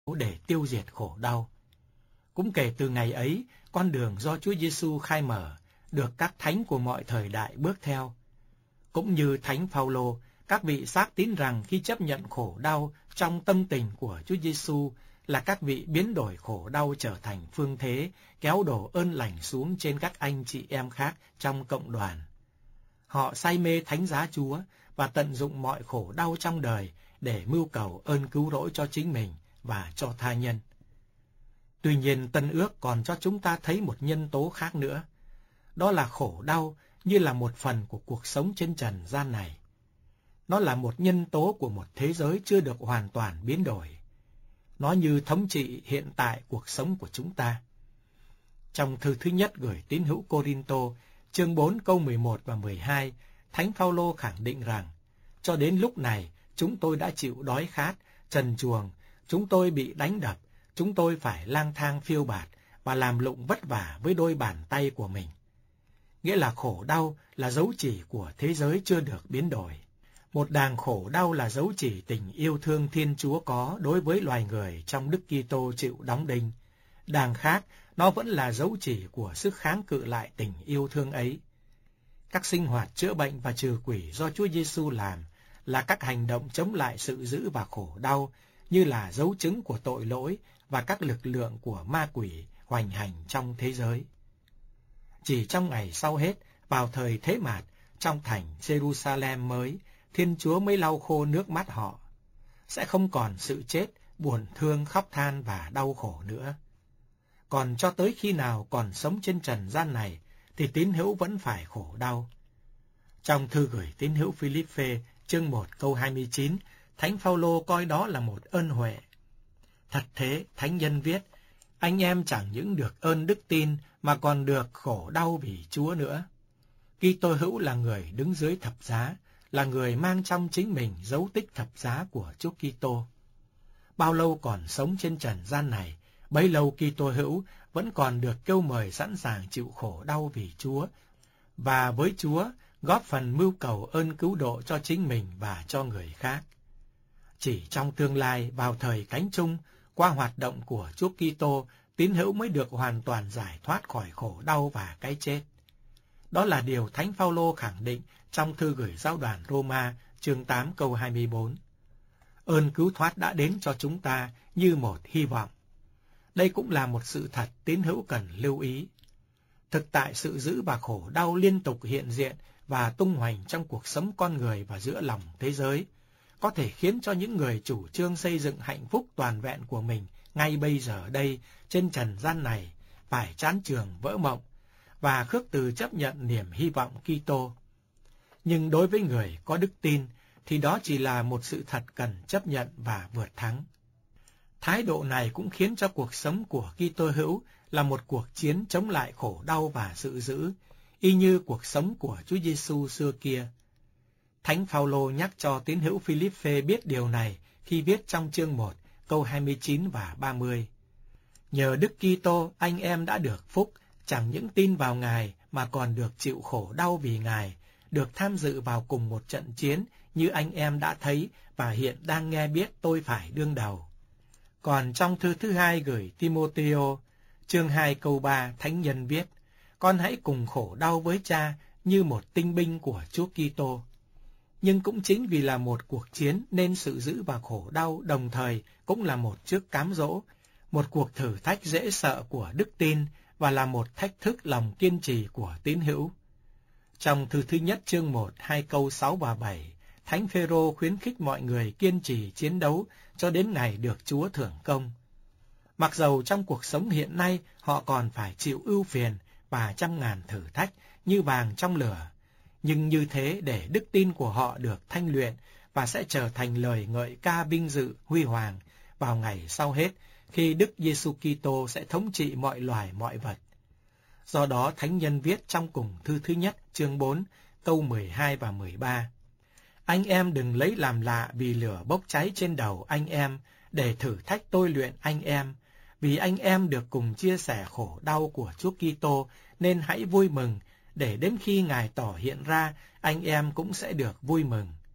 để tiêu diệt khổ đau. Cũng kể từ ngày ấy, con đường do Chúa Giêsu khai mở được các thánh của mọi thời đại bước theo. Cũng như Thánh Phaolô, các vị xác tín rằng khi chấp nhận khổ đau trong tâm tình của Chúa Giêsu là các vị biến đổi khổ đau trở thành phương thế, kéo đổ ơn lành xuống trên các anh chị em khác trong cộng đoàn. Họ say mê thánh giá Chúa và tận dụng mọi khổ đau trong đời để mưu cầu ơn cứu rỗi cho chính mình và cho tha nhân. Tuy nhiên, Tân Ước còn cho chúng ta thấy một nhân tố khác nữa. Đó là khổ đau như là một phần của cuộc sống trên trần gian này. Nó là một nhân tố của một thế giới chưa được hoàn toàn biến đổi. Nó như thống trị hiện tại cuộc sống của chúng ta. Trong thư thứ nhất gửi tín hữu Cô-rinh-tô, chương 4 câu 11 và 12, Thánh Phaolô khẳng định rằng, cho đến lúc này, chúng tôi đã chịu đói khát, trần truồng, chúng tôi bị đánh đập, chúng tôi phải lang thang phiêu bạt và làm lụng vất vả với đôi bàn tay của mình. Nghĩa là khổ đau là dấu chỉ của thế giới chưa được biến đổi. Một đàng khổ đau là dấu chỉ tình yêu thương Thiên Chúa có đối với loài người trong Đức Kitô chịu đóng đinh. Đàng khác, nó vẫn là dấu chỉ của sức kháng cự lại tình yêu thương ấy. Các sinh hoạt chữa bệnh và trừ quỷ do Chúa Giêsu làm là các hành động chống lại sự dữ và khổ đau, như là dấu chứng của tội lỗi và các lực lượng của ma quỷ hoành hành trong thế giới. Chỉ trong ngày sau hết, vào thời thế mạt, trong thành Jerusalem mới, Thiên Chúa mới lau khô nước mắt họ. Sẽ không còn sự chết, buồn thương, khóc than và đau khổ nữa. Còn cho tới khi nào còn sống trên trần gian này, thì tín hữu vẫn phải khổ đau. Trong thư gửi tín hữu Philippe, chương 1 câu 29, Thánh Phaolô coi đó là một ơn huệ. Thật thế, Thánh nhân viết, anh em chẳng những được ơn đức tin mà còn được khổ đau vì Chúa nữa. Kitô hữu là người đứng dưới thập giá, là người mang trong chính mình dấu tích thập giá của Chúa Kitô. Bao lâu còn sống trên trần gian này, bấy lâu Kitô hữu vẫn còn được kêu mời sẵn sàng chịu khổ đau vì Chúa, và với Chúa góp phần mưu cầu ơn cứu độ cho chính mình và cho người khác. Chỉ trong tương lai, vào thời cánh chung, qua hoạt động của Chúa Kitô, tín hữu mới được hoàn toàn giải thoát khỏi khổ đau và cái chết. Đó là điều Thánh Phaolô khẳng định trong thư gửi giáo đoàn Roma, chương 8 câu 24. Ơn cứu thoát đã đến cho chúng ta như một hy vọng. Đây cũng là một sự thật tín hữu cần lưu ý. Thực tại sự dữ và khổ đau liên tục hiện diện và tung hoành trong cuộc sống con người và giữa lòng thế giới, có thể khiến cho những người chủ trương xây dựng hạnh phúc toàn vẹn của mình ngay bây giờ đây trên trần gian này phải chán chường vỡ mộng và khước từ chấp nhận niềm hy vọng Kitô. Nhưng đối với người có đức tin thì đó chỉ là một sự thật cần chấp nhận và vượt thắng. Thái độ này cũng khiến cho cuộc sống của Kitô hữu là một cuộc chiến chống lại khổ đau và sự dữ, y như cuộc sống của Chúa Giêsu xưa kia. Thánh Phaolô nhắc cho tín hữu Philippe biết điều này khi viết trong chương 1, câu 29 và 30. Nhờ Đức Kitô anh em đã được phúc, chẳng những tin vào Ngài mà còn được chịu khổ đau vì Ngài, được tham dự vào cùng một trận chiến như anh em đã thấy và hiện đang nghe biết tôi phải đương đầu. Còn trong thư thứ hai gửi Timôthêô, chương 2 câu 3, Thánh nhân viết, con hãy cùng khổ đau với cha như một tinh binh của Chúa Kitô. Nhưng cũng chính vì là một cuộc chiến nên sự dữ và khổ đau đồng thời cũng là một trước cám dỗ, một cuộc thử thách dễ sợ của đức tin và là một thách thức lòng kiên trì của tín hữu. Trong thư thứ nhất chương 1, 2 câu 6 và 7, Thánh Phêrô khuyến khích mọi người kiên trì chiến đấu cho đến ngày được Chúa thưởng công. Mặc dầu trong cuộc sống hiện nay họ còn phải chịu ưu phiền và trăm ngàn thử thách như vàng trong lửa, nhưng như thế để đức tin của họ được thanh luyện và sẽ trở thành lời ngợi ca vinh dự huy hoàng vào ngày sau hết, khi Đức Giêsu Kitô sẽ thống trị mọi loài mọi vật. Do đó Thánh nhân viết trong cùng thư thứ nhất chương 4 câu 12 và 13. Anh em đừng lấy làm lạ vì lửa bốc cháy trên đầu anh em để thử thách tôi luyện anh em, vì anh em được cùng chia sẻ khổ đau của Chúa Kitô nên hãy vui mừng, để đến khi Ngài tỏ hiện ra anh em cũng sẽ được vui mừng.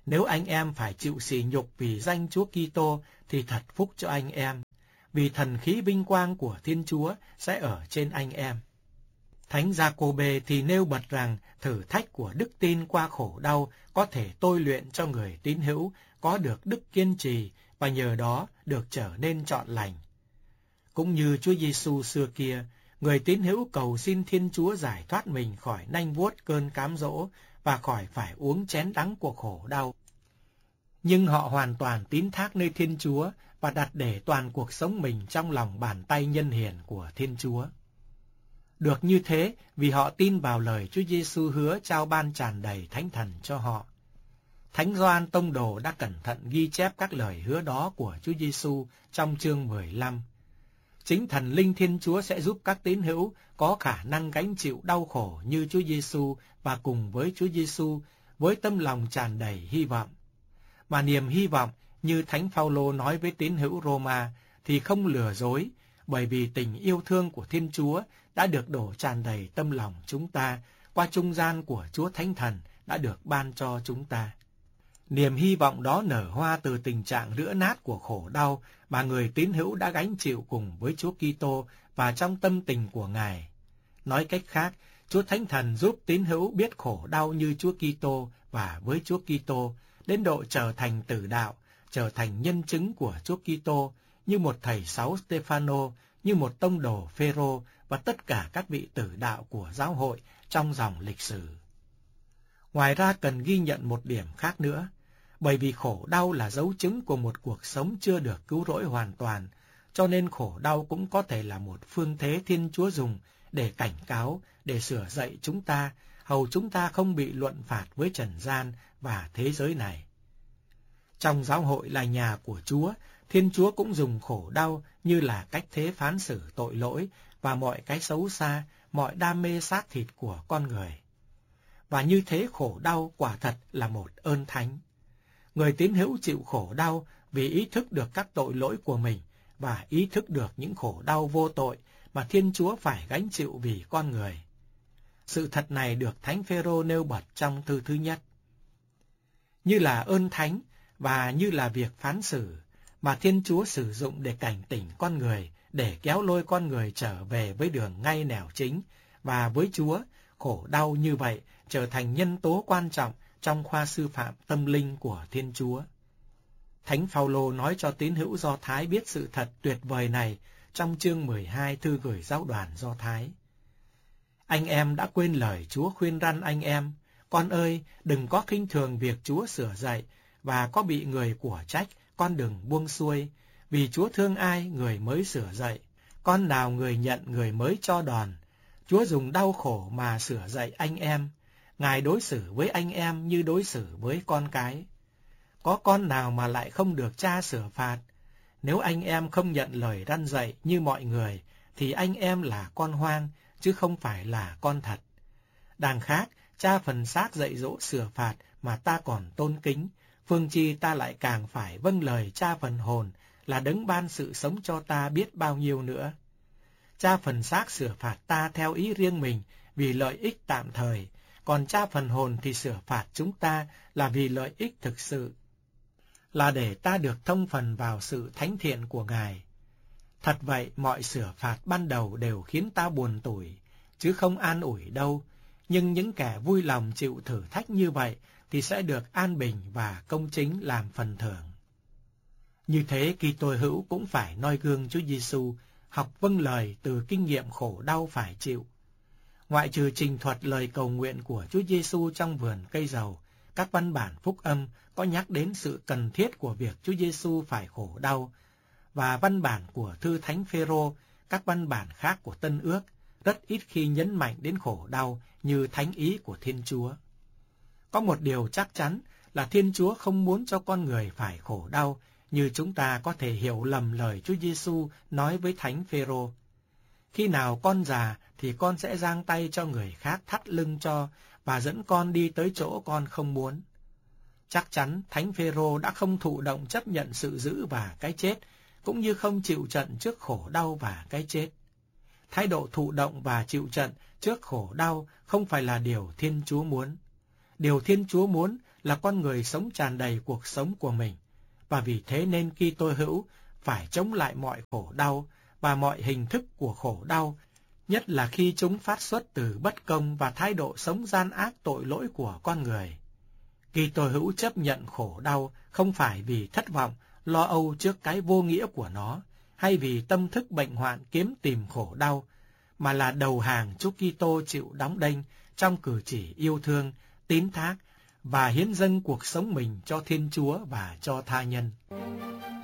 Nếu anh em phải chịu sỉ nhục vì danh Chúa Kitô thì thật phúc cho anh em, vì thần khí vinh quang của Thiên Chúa sẽ ở trên anh em. Thánh Giacôbê thì nêu bật rằng thử thách của đức tin qua khổ đau có thể tôi luyện cho người tín hữu có được đức kiên trì và nhờ đó được trở nên trọn lành. Cũng như Chúa Giêsu xưa kia, người tín hữu cầu xin Thiên Chúa giải thoát mình khỏi nanh vuốt cơn cám dỗ và khỏi phải uống chén đắng của khổ đau. Nhưng họ hoàn toàn tín thác nơi Thiên Chúa và đặt để toàn cuộc sống mình trong lòng bàn tay nhân hiền của Thiên Chúa. Được như thế vì họ tin vào lời Chúa Giêsu hứa trao ban tràn đầy Thánh Thần cho họ. Thánh Gioan Tông Đồ đã cẩn thận ghi chép các lời hứa đó của Chúa Giêsu trong chương 15. Chính Thần Linh Thiên Chúa sẽ giúp các tín hữu có khả năng gánh chịu đau khổ như Chúa Giêsu và cùng với Chúa Giêsu với tâm lòng tràn đầy hy vọng. Mà niềm hy vọng như Thánh Phaolô nói với tín hữu Roma thì không lừa dối, bởi vì tình yêu thương của Thiên Chúa đã được đổ tràn đầy tâm lòng chúng ta qua trung gian của Chúa Thánh Thần đã được ban cho chúng ta. Niềm hy vọng đó nở hoa từ tình trạng rữa nát của khổ đau mà người tín hữu đã gánh chịu cùng với Chúa Kitô và trong tâm tình của Ngài. Nói cách khác, Chúa Thánh Thần giúp tín hữu biết khổ đau như Chúa Kitô và với Chúa Kitô đến độ trở thành tử đạo, trở thành nhân chứng của Chúa Kitô, như một thầy sáu Stefano, như một tông đồ Phêrô và tất cả các vị tử đạo của giáo hội trong dòng lịch sử. Ngoài ra cần ghi nhận một điểm khác nữa, bởi vì khổ đau là dấu chứng của một cuộc sống chưa được cứu rỗi hoàn toàn, cho nên khổ đau cũng có thể là một phương thế Thiên Chúa dùng để cảnh cáo, để sửa dạy chúng ta, hầu chúng ta không bị luận phạt với trần gian và thế giới này. Trong giáo hội là nhà của Chúa, Thiên Chúa cũng dùng khổ đau như là cách thế phán xử tội lỗi và mọi cái xấu xa, mọi đam mê xác thịt của con người. Và như thế khổ đau quả thật là một ơn thánh. Người tín hữu chịu khổ đau vì ý thức được các tội lỗi của mình và ý thức được những khổ đau vô tội mà Thiên Chúa phải gánh chịu vì con người. Sự thật này được Thánh Phêrô nêu bật trong thư thứ nhất. Như là ơn thánh và như là việc phán xử mà Thiên Chúa sử dụng để cảnh tỉnh con người, để kéo lôi con người trở về với đường ngay nẻo chính, và với Chúa, khổ đau như vậy trở thành nhân tố quan trọng trong khoa sư phạm tâm linh của Thiên Chúa. Thánh Phaolô nói cho tín hữu Do Thái biết sự thật tuyệt vời này trong chương 12 thư gửi giáo đoàn Do Thái. Anh em đã quên lời Chúa khuyên răn anh em, con ơi, đừng có khinh thường việc Chúa sửa dạy, và có bị người của trách, con đừng buông xuôi, vì Chúa thương ai người mới sửa dạy, con nào người nhận người mới cho đòn. Chúa dùng đau khổ mà sửa dạy anh em, Ngài đối xử với anh em như đối xử với con cái. Có con nào mà lại không được cha sửa phạt? Nếu anh em không nhận lời răn dạy như mọi người, thì anh em là con hoang, chứ không phải là con thật. Đằng khác, cha phần xác dạy dỗ sửa phạt mà ta còn tôn kính, phương chi ta lại càng phải vâng lời cha phần hồn là đấng ban sự sống cho ta biết bao nhiêu nữa. Cha phần xác sửa phạt ta theo ý riêng mình vì lợi ích tạm thời, còn cha phần hồn thì sửa phạt chúng ta là vì lợi ích thực sự, là để ta được thông phần vào sự thánh thiện của Ngài. Thật vậy, mọi sửa phạt ban đầu đều khiến ta buồn tủi, chứ không an ủi đâu, nhưng những kẻ vui lòng chịu thử thách như vậy thì sẽ được an bình và công chính làm phần thưởng. Như thế, Kitô hữu cũng phải noi gương Chúa Giêsu, học vâng lời từ kinh nghiệm khổ đau phải chịu. Ngoại trừ trình thuật lời cầu nguyện của Chúa Giêsu trong vườn cây dầu, các văn bản phúc âm có nhắc đến sự cần thiết của việc Chúa Giêsu phải khổ đau, và văn bản của thư Thánh Phêrô, các văn bản khác của Tân Ước rất ít khi nhấn mạnh đến khổ đau như thánh ý của Thiên Chúa. Có một điều chắc chắn là Thiên Chúa không muốn cho con người phải khổ đau, như chúng ta có thể hiểu lầm lời Chúa Giêsu nói với Thánh Phêrô. Khi nào con già thì con sẽ giang tay cho người khác thắt lưng cho và dẫn con đi tới chỗ con không muốn. Chắc chắn Thánh Phêrô đã không thụ động chấp nhận sự dữ và cái chết, cũng như không chịu trận trước khổ đau và cái chết. Thái độ thụ động và chịu trận trước khổ đau không phải là điều Thiên Chúa muốn. Điều Thiên Chúa muốn là con người sống tràn đầy cuộc sống của mình, và vì thế nên Kitô hữu phải chống lại mọi khổ đau và mọi hình thức của khổ đau, nhất là khi chúng phát xuất từ bất công và thái độ sống gian ác tội lỗi của con người. Kitô hữu chấp nhận khổ đau không phải vì thất vọng, lo âu trước cái vô nghĩa của nó, hay vì tâm thức bệnh hoạn kiếm tìm khổ đau, mà là đầu hàng chúc Kitô chịu đóng đinh trong cử chỉ yêu thương, tín thác và hiến dâng cuộc sống mình cho Thiên Chúa và cho tha nhân.